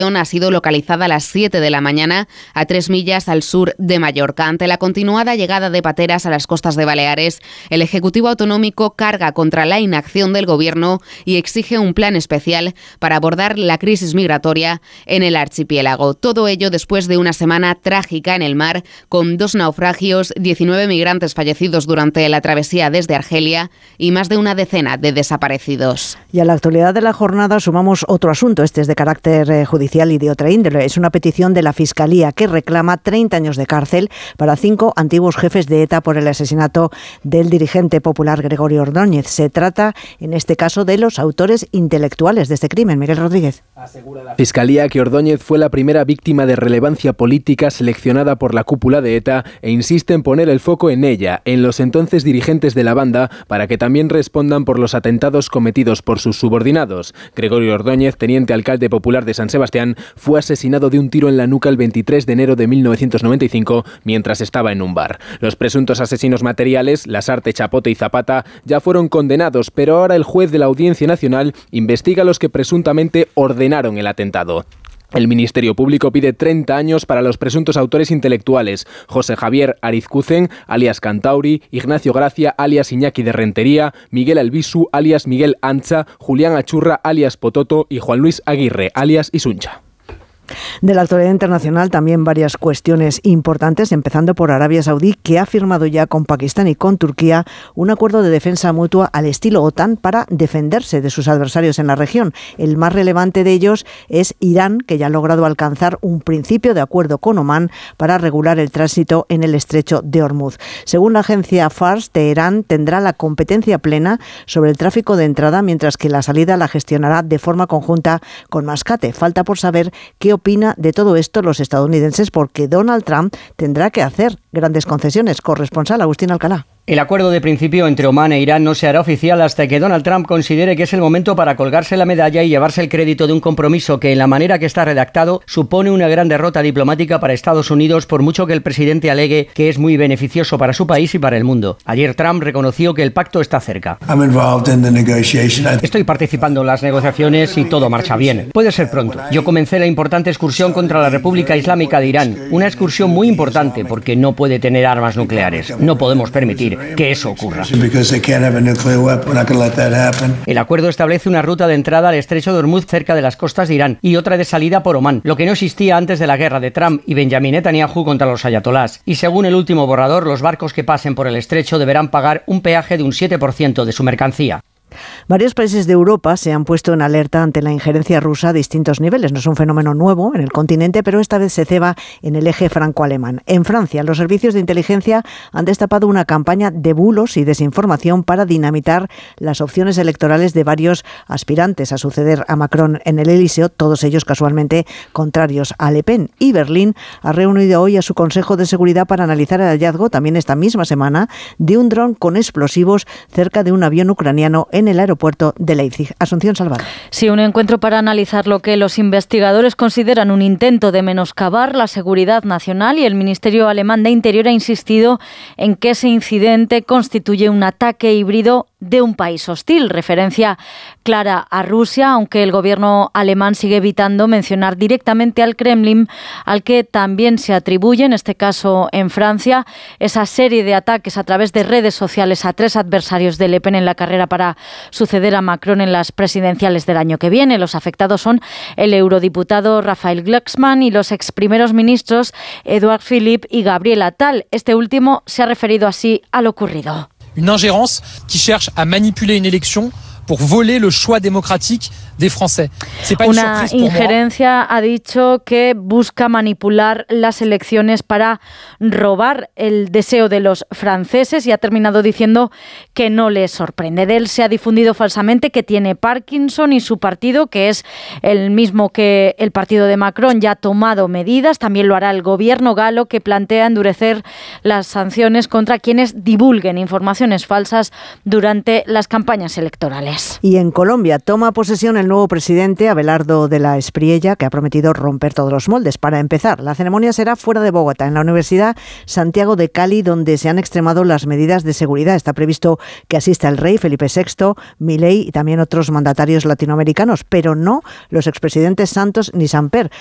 ha sido localizada a las 7 de la mañana a 3 millas al sur de Mallorca. Ante la continuada llegada de pateras a las costas de Baleares, el Ejecutivo Autonómico carga contra la inacción del Gobierno y exige un plan especial para abordar la crisis migratoria en el archipiélago. Todo ello después de una semana trágica en el mar, con 2 naufragios, 19 migrantes fallecidos durante la travesía desde Argelia y más de una decena de desaparecidos. Y a la actualidad de la jornada sumamos otro asunto. Este es de carácter judicial y de otra índole. Es una petición de la Fiscalía que reclama 30 años de cárcel para 5 antiguos jefes de ETA por el asesinato del dirigente popular Gregorio Ordóñez. Se trata, en este caso, de los autores intelectuales de este crimen. Miguel Rodríguez. Asegura la Fiscalía que Ordóñez fue la primera víctima de relevancia política seleccionada por la cúpula de ETA e insiste en poner el foco en ella, en los entonces dirigentes de la banda, para que también respondan por los atentados cometidos por sus subordinados. Gregorio Ordóñez, teniente alcalde popular de San Sebastián, fue asesinado de un tiro en la nuca el 23 de enero de 1995 mientras estaba en un bar. Los presuntos asesinos materiales, Lasarte, Chapote y Zapata, ya fueron condenados, pero ahora el juez de la Audiencia Nacional investiga a los que presuntamente ordenaron el atentado. El Ministerio Público pide 30 años para los presuntos autores intelectuales: José Javier Arizcuzen, alias Cantauri, Ignacio Gracia, alias Iñaki de Rentería, Miguel Albisu, alias Miguel Ancha, Julián Achurra, alias Pototo, y Juan Luis Aguirre, alias Isuncha. De la actualidad internacional también varias cuestiones importantes, empezando por Arabia Saudí, que ha firmado ya con Pakistán y con Turquía un acuerdo de defensa mutua al estilo OTAN para defenderse de sus adversarios en la región. El más relevante de ellos es Irán, que ya ha logrado alcanzar un principio de acuerdo con Omán para regular el tránsito en el estrecho de Hormuz. Según la agencia Fars, Teherán tendrá la competencia plena sobre el tráfico de entrada, mientras que la salida la gestionará de forma conjunta con Mascate. Falta por saber qué opina de todo esto los estadounidenses, porque Donald Trump tendrá que hacer grandes concesiones. Corresponsal Agustín Alcalá. El acuerdo de principio entre Omán e Irán no se hará oficial hasta que Donald Trump considere que es el momento para colgarse la medalla y llevarse el crédito de un compromiso que, en la manera que está redactado, supone una gran derrota diplomática para Estados Unidos, por mucho que el presidente alegue que es muy beneficioso para su país y para el mundo. Ayer Trump reconoció que el pacto está cerca. Estoy participando en las negociaciones y todo marcha bien. Puede ser pronto. Yo comencé la importante excursión contra la República Islámica de Irán. Una excursión muy importante porque no puede tener armas nucleares. No podemos permitir que eso ocurra. El acuerdo establece una ruta de entrada al estrecho de Hormuz cerca de las costas de Irán y otra de salida por Omán, lo que no existía antes de la guerra de Trump y Benjamin Netanyahu contra los ayatolás. Y según el último borrador, los barcos que pasen por el estrecho deberán pagar un peaje de un 7% de su mercancía. Varios países de Europa se han puesto en alerta ante la injerencia rusa a distintos niveles. No es un fenómeno nuevo en el continente, pero esta vez se ceba en el eje franco-alemán. En Francia, los servicios de inteligencia han destapado una campaña de bulos y desinformación para dinamitar las opciones electorales de varios aspirantes a suceder a Macron en el Elíseo, todos ellos casualmente contrarios a Le Pen. Y Berlín ha reunido hoy a su Consejo de Seguridad para analizar el hallazgo, también esta misma semana, de un dron con explosivos cerca de un avión ucraniano en el aeropuerto de Leipzig. Asunción Salvador. Sí, un encuentro para analizar lo que los investigadores consideran un intento de menoscabar la seguridad nacional, y el Ministerio Alemán de Interior ha insistido en que ese incidente constituye un ataque híbrido de un país hostil, referencia clara a Rusia, aunque el gobierno alemán sigue evitando mencionar directamente al Kremlin, al que también se atribuye, en este caso en Francia, esa serie de ataques a través de redes sociales a 3 adversarios de Le Pen en la carrera para suceder a Macron en las presidenciales del año que viene. Los afectados son el eurodiputado Raphael Glucksmann y los ex primeros ministros Edouard Philippe y Gabriel Attal. Este último se ha referido así a lo ocurrido. Une ingérence qui cherche à manipuler une élection pour voler le choix démocratique des Français. Una injerencia, ha dicho, que busca manipular las elecciones para robar el deseo de los franceses, y ha terminado diciendo que no le sorprende. De él se ha difundido falsamente que tiene Parkinson, y su partido, que es el mismo que el partido de Macron, ya ha tomado medidas. También lo hará el gobierno galo, que plantea endurecer las sanciones contra quienes divulguen informaciones falsas durante las campañas electorales. Y en Colombia toma posesión el nuevo presidente, Abelardo de la Espriella, que ha prometido romper todos los moldes. Para empezar, la ceremonia será fuera de Bogotá, en la Universidad Santiago de Cali, donde se han extremado las medidas de seguridad. Está previsto que asista el rey Felipe VI, Milei y también otros mandatarios latinoamericanos, pero no los expresidentes Santos ni Samper.